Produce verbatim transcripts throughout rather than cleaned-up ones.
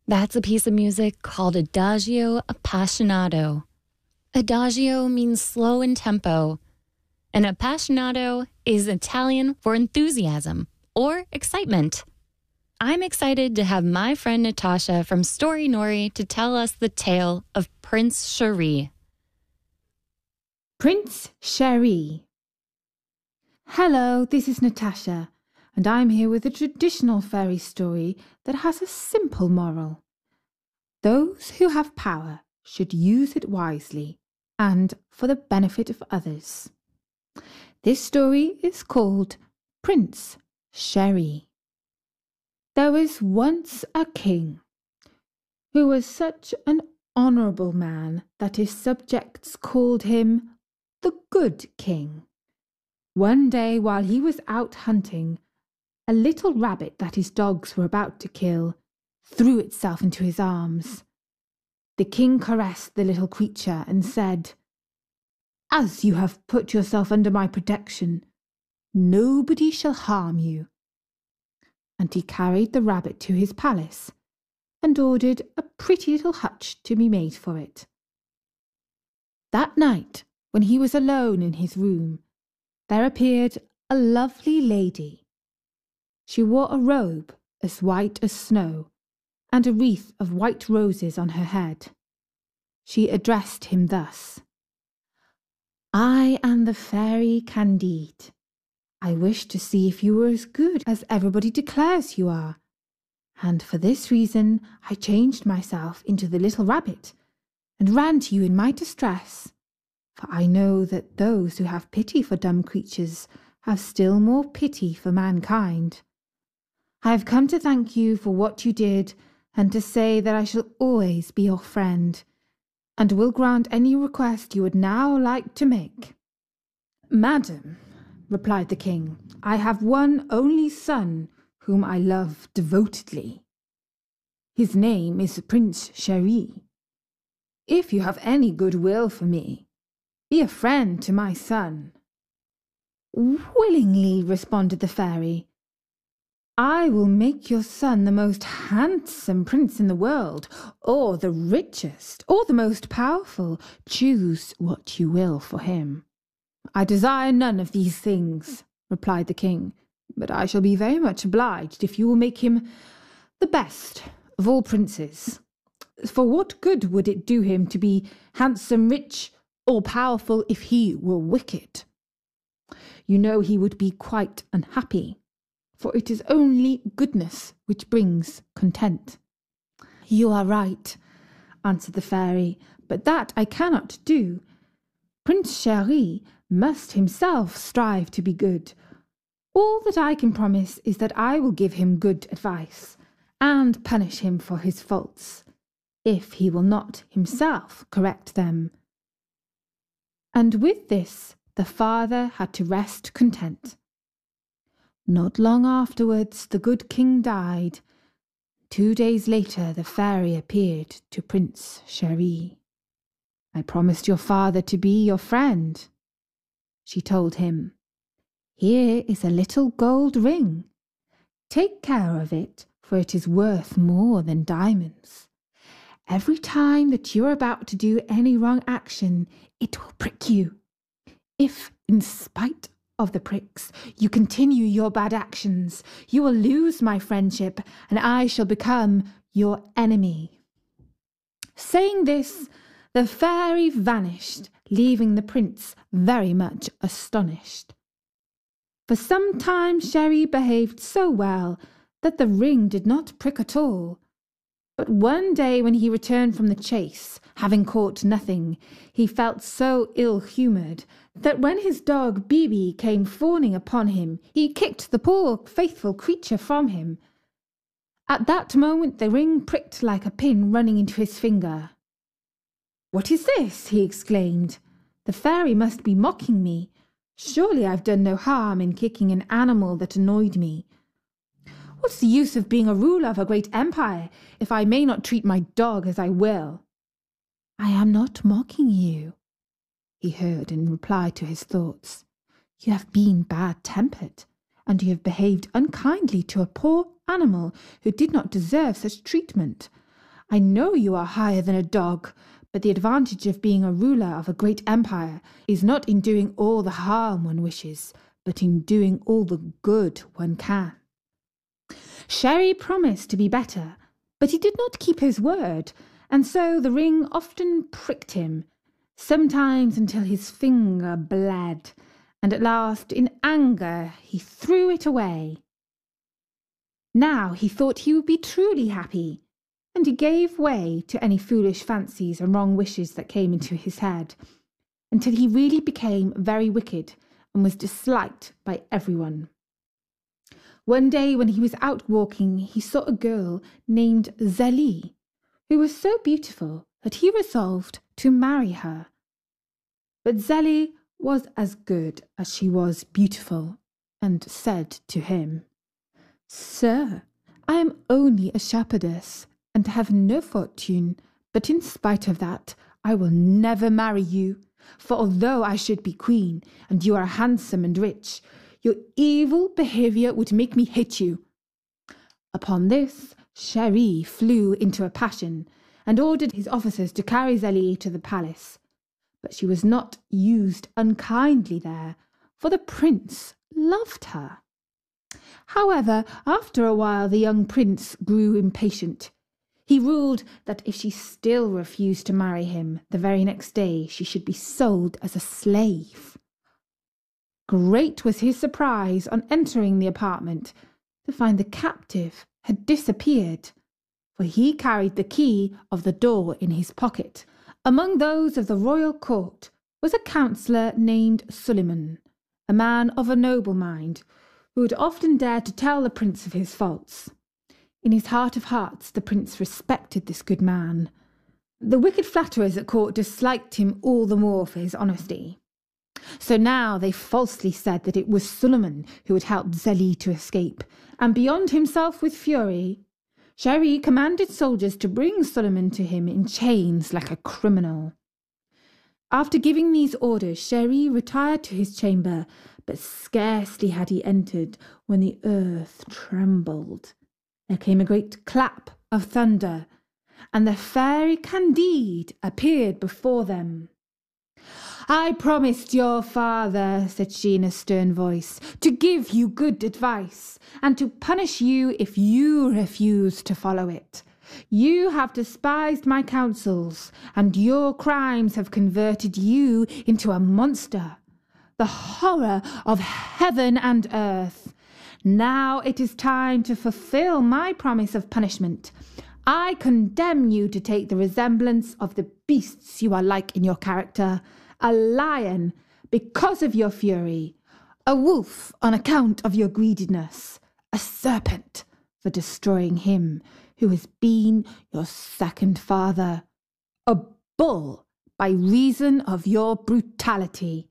That's a piece of music called Adagio Appassionato. Adagio means slow in tempo, and appassionato is Italian for enthusiasm or excitement. I'm excited to have my friend Natasha from Storynory to tell us the tale of Prince Cheri. Prince Cheri. Hello, this is Natasha, and I'm here with a traditional fairy story that has a simple moral. Those who have power should use it wisely and for the benefit of others. This story is called Prince Cheri. There was once a king who was such an honourable man that his subjects called him the Good King. One day while he was out hunting, a little rabbit that his dogs were about to kill threw itself into his arms. The king caressed the little creature and said, "As you have put yourself under my protection, nobody shall harm you." And he carried the rabbit to his palace and ordered a pretty little hutch to be made for it. That night, when he was alone in his room, there appeared a lovely lady. She wore a robe as white as snow and a wreath of white roses on her head. She addressed him thus: "I am the fairy Candide. I wish to see if you were as good as everybody declares you are, and for this reason I changed myself into the little rabbit and ran to you in my distress, for I know that those who have pity for dumb creatures have still more pity for mankind. I have come to thank you for what you did and to say that I shall always be your friend, and will grant any request you would now like to make." "Madam," replied the king, "I have one only son whom I love devotedly. His name is Prince Cheri. If you have any goodwill for me, be a friend to my son." "Willingly," responded the fairy. "I will make your son the most handsome prince in the world, or the richest, or the most powerful. Choose what you will for him." "I desire none of these things," replied the king, "but I shall be very much obliged if you will make him the best of all princes. For what good would it do him to be handsome, rich, or powerful if he were wicked? You know he would be quite unhappy, for it is only goodness which brings content." "You are right," answered the fairy, "but that I cannot do. Prince Cheri must himself strive to be good. All that I can promise is that I will give him good advice and punish him for his faults, if he will not himself correct them." And with this the father had to rest content. Not long afterwards the good king died. Two days later the fairy appeared to Prince Cheri. "I promised your father to be your friend," she told him. "Here is a little gold ring. Take care of it, for it is worth more than diamonds. Every time that you are about to do any wrong action, it will prick you. If, in spite of the pricks, you continue your bad actions, you will lose my friendship, and I shall become your enemy." Saying this, the fairy vanished, leaving the prince very much astonished. For some time Cheri behaved so well that the ring did not prick at all. But one day when he returned from the chase, having caught nothing, he felt so ill-humoured that when his dog Bibi came fawning upon him, he kicked the poor faithful creature from him. At that moment the ring pricked like a pin running into his finger. "What is this?" he exclaimed. "The fairy must be mocking me. Surely I've done no harm in kicking an animal that annoyed me. What's the use of being a ruler of a great empire if I may not treat my dog as I will?" "I am not mocking you," he heard in reply to his thoughts. "You have been bad-tempered, and you have behaved unkindly to a poor animal who did not deserve such treatment. I know you are higher than a dog, but the advantage of being a ruler of a great empire is not in doing all the harm one wishes, but in doing all the good one can." Sherry promised to be better, but he did not keep his word, and so the ring often pricked him, sometimes until his finger bled, and at last, in anger, he threw it away. Now he thought he would be truly happy, and he gave way to any foolish fancies and wrong wishes that came into his head, until he really became very wicked and was disliked by everyone. One day when he was out walking, he saw a girl named Zélie, who was so beautiful that he resolved to marry her. But Zélie was as good as she was beautiful, and said to him, "Sir, I am only a shepherdess, and have no fortune, but in spite of that, I will never marry you, for although I should be queen, and you are handsome and rich, your evil behaviour would make me hate you." Upon this, Chéri flew into a passion, and ordered his officers to carry Zélie to the palace. But she was not used unkindly there, for the prince loved her. However, after a while the young prince grew impatient. He ruled that if she still refused to marry him, the very next day she should be sold as a slave. Great was his surprise on entering the apartment to find the captive had disappeared, for he carried the key of the door in his pocket. Among those of the royal court was a counsellor named Suliman, a man of a noble mind, who had often dared to tell the prince of his faults. In his heart of hearts, the prince respected this good man. The wicked flatterers at court disliked him all the more for his honesty. So now they falsely said that it was Suliman who had helped Zélie to escape, and beyond himself with fury, Chéri commanded soldiers to bring Suliman to him in chains like a criminal. After giving these orders, Chéri retired to his chamber, but scarcely had he entered when the earth trembled. There came a great clap of thunder, and the fairy Candide appeared before them. "I promised your father," said she in a stern voice, "to give you good advice, and to punish you if you refuse to follow it. You have despised my counsels, and your crimes have converted you into a monster, the horror of heaven and earth. Now it is time to fulfill my promise of punishment. I condemn you to take the resemblance of the beasts you are like in your character, a lion because of your fury, a wolf on account of your greediness, a serpent for destroying him who has been your second father, a bull by reason of your brutality."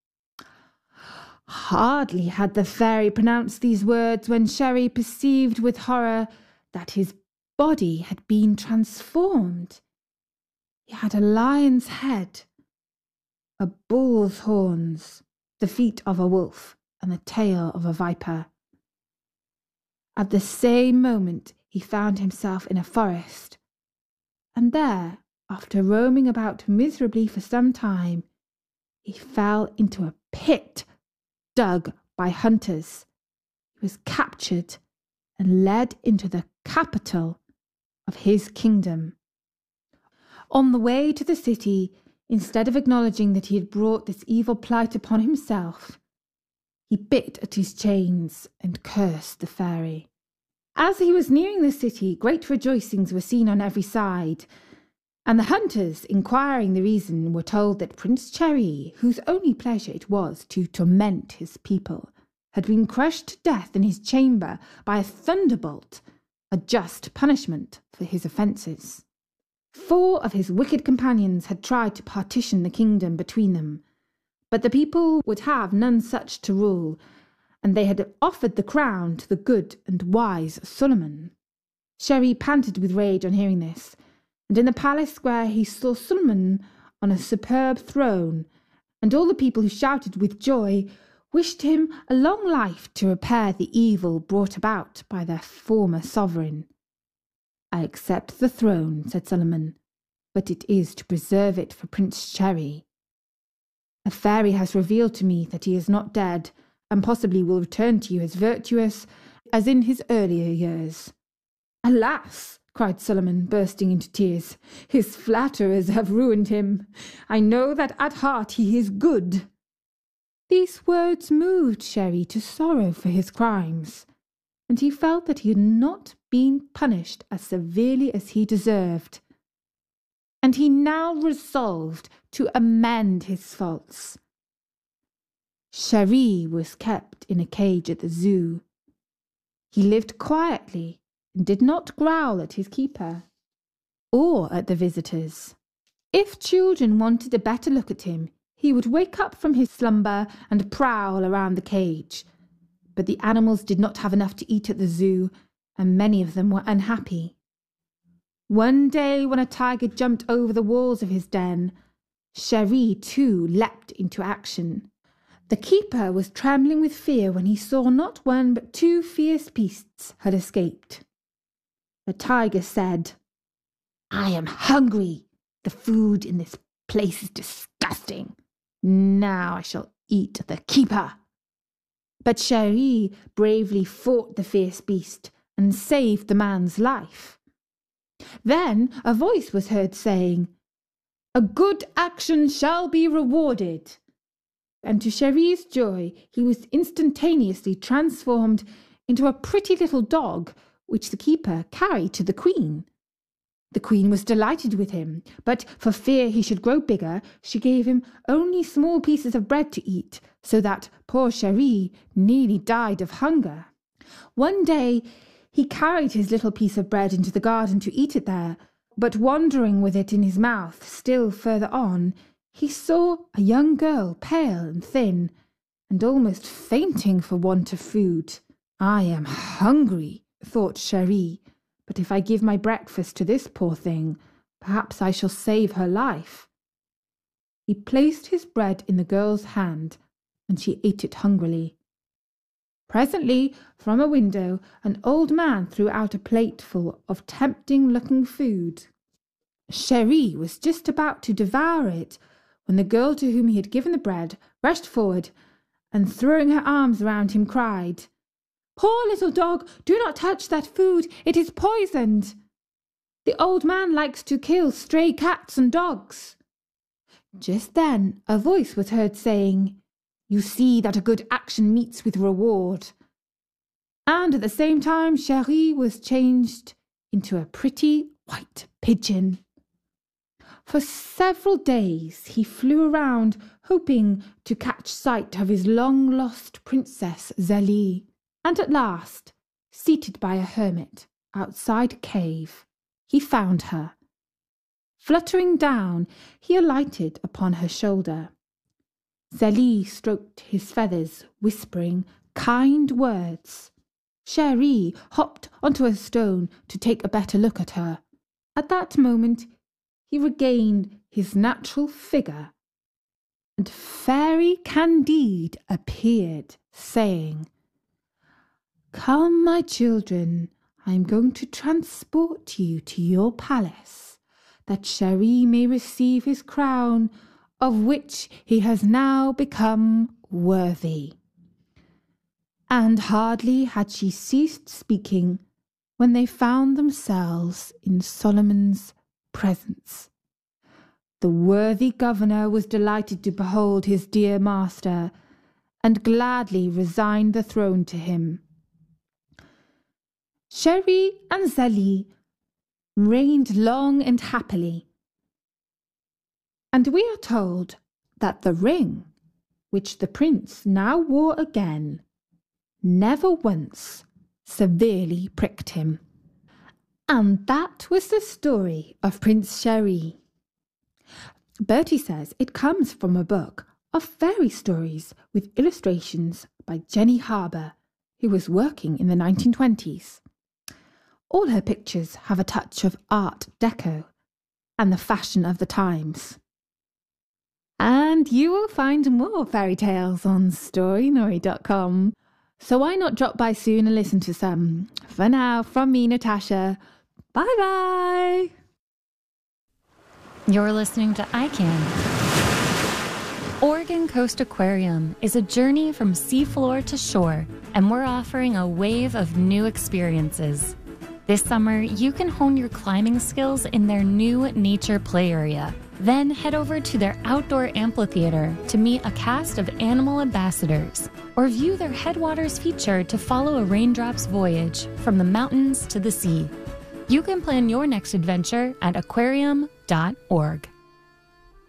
Hardly had the fairy pronounced these words when Chéri perceived with horror that his body had been transformed. He had a lion's head, a bull's horns, the feet of a wolf, and the tail of a viper. At the same moment he found himself in a forest, and there, after roaming about miserably for some time, he fell into a pit dug by hunters. He was captured and led into the capital of his kingdom. On the way to the city, instead of acknowledging that he had brought this evil plight upon himself, he bit at his chains and cursed the fairy. As he was nearing the city, great rejoicings were seen on every side, and the hunters, inquiring the reason, were told that Prince Chéri, whose only pleasure it was to torment his people, had been crushed to death in his chamber by a thunderbolt, a just punishment for his offences. Four of his wicked companions had tried to partition the kingdom between them, but the people would have none such to rule, and they had offered the crown to the good and wise Suliman. Chéri panted with rage on hearing this, and in the palace square he saw Suliman on a superb throne, and all the people who shouted with joy wished him a long life to repair the evil brought about by their former sovereign. I accept the throne, said Solomon, but it is to preserve it for Prince Cherry. A fairy has revealed to me that he is not dead, and possibly will return to you as virtuous as in his earlier years. Alas, cried Solomon, bursting into tears, his flatterers have ruined him. I know that at heart he is good. These words moved Cherry to sorrow for his crimes, and he felt that he had not been punished as severely as he deserved. And he now resolved to amend his faults. Cherry was kept in a cage at the zoo. He lived quietly and did not growl at his keeper or at the visitors. If children wanted a better look at him, he would wake up from his slumber and prowl around the cage. But the animals did not have enough to eat at the zoo, and many of them were unhappy. One day, when a tiger jumped over the walls of his den, Cherry too leapt into action. The keeper was trembling with fear when he saw not one but two fierce beasts had escaped. The tiger said, I am hungry. The food in this place is disgusting. Now I shall eat the keeper. But Cherry bravely fought the fierce beast and saved the man's life. Then a voice was heard saying, A good action shall be rewarded. And to Cherry's joy, he was instantaneously transformed into a pretty little dog, which the keeper carried to the queen. The queen was delighted with him, but for fear he should grow bigger, she gave him only small pieces of bread to eat, so that poor Cherry nearly died of hunger. One day he carried his little piece of bread into the garden to eat it there, but wandering with it in his mouth still further on, he saw a young girl, pale and thin, and almost fainting for want of food. I am hungry, thought Cherry, but if I give my breakfast to this poor thing, perhaps I shall save her life. He placed his bread in the girl's hand, and she ate it hungrily. Presently, from a window, an old man threw out a plateful of tempting-looking food. Cherry was just about to devour it, when the girl to whom he had given the bread rushed forward, and throwing her arms round him, cried, Poor little dog, do not touch that food, it is poisoned. The old man likes to kill stray cats and dogs. Just then a voice was heard saying, You see that a good action meets with reward. And at the same time Cherry was changed into a pretty white pigeon. For several days he flew around, hoping to catch sight of his long-lost princess Zélie. And at last, seated by a hermit outside a cave, he found her. Fluttering down, he alighted upon her shoulder. Zélie stroked his feathers, whispering kind words. Cherry hopped onto a stone to take a better look at her. At that moment, he regained his natural figure, and Fairy Candide appeared, saying, Come, my children, I am going to transport you to your palace, that Cherry may receive his crown, of which he has now become worthy. And hardly had she ceased speaking when they found themselves in Solomon's presence. The worthy governor was delighted to behold his dear master, and gladly resigned the throne to him. Cherry and Zélie reigned long and happily, and we are told that the ring, which the prince now wore again, never once severely pricked him. And that was the story of Prince Cherry. Bertie says it comes from a book of fairy stories with illustrations by Jenny Harbour, who was working in the nineteen twenties. All her pictures have a touch of Art Deco and the fashion of the times. And you will find more fairy tales on Storynory dot com. So why not drop by soon and listen to some? For now, from me, Natasha, Bye-bye. You're listening to I Can. Oregon Coast Aquarium is a journey from seafloor to shore, and we're offering a wave of new experiences. This summer, you can hone your climbing skills in their new nature play area. Then head over to their outdoor amphitheater to meet a cast of animal ambassadors, or view their Headwaters feature to follow a raindrop's voyage from the mountains to the sea. You can plan your next adventure at aquarium dot org.